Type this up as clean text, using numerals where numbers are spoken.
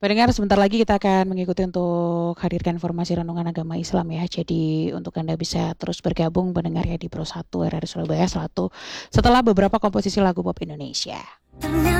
Pendengar, sebentar lagi kita akan mengikuti untuk hadirkan informasi renungan agama Islam ya. Jadi untuk Anda bisa terus bergabung pendengar ya di Pro 1 RRI Surabaya setelah beberapa komposisi lagu pop Indonesia.